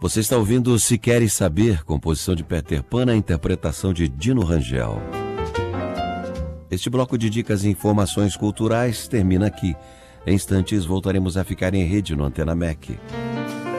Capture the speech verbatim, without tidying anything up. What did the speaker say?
Você está ouvindo Se Queres Saber, composição de Peter Pan, na interpretação de Dino Rangel. Este bloco de dicas e informações culturais termina aqui. Em instantes voltaremos a ficar em rede no Antena M E C.